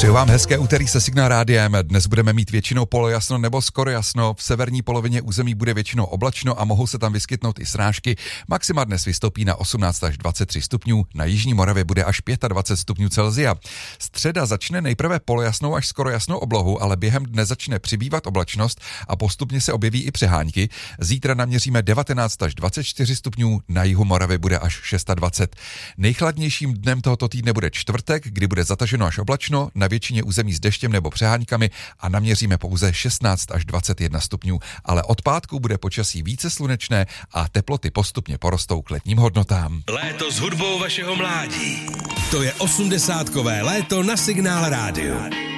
Přeju vám hezké úterý se Signál Rádiem. Dnes budeme mít většinou polojasno nebo skoro jasno. V severní polovině území bude většinou oblačno a mohou se tam vyskytnout i srážky. Maxima dnes vystoupí na 18 až 23 stupňů, na jižní Moravě bude až 25 stupňů Celsia. Středa začne nejprve polojasnou až skoro jasnou oblohu, ale během dne začne přibývat oblačnost a postupně se objeví i přehánky. Zítra naměříme 19 až 24 stupňů, na jihu Moravy bude až 26. Nejchladnějším dnem tohoto týdne bude čtvrtek, kdy bude zataženo až oblačno, na většině území s deštěm nebo přeháňkami a naměříme pouze 16 až 21 stupňů, ale od pátku bude počasí více slunečné a teploty postupně porostou k letním hodnotám. Léto s hudbou vašeho mládí. To je 80kové léto na Signál Rádiu.